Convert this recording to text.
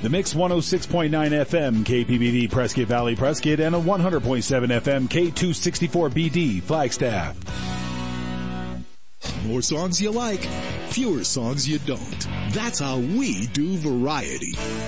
The Mix 106.9 FM KPBV Prescott Valley Prescott and a 100.7 FM K264BD Flagstaff. More songs you like, fewer songs you don't. That's how we do variety.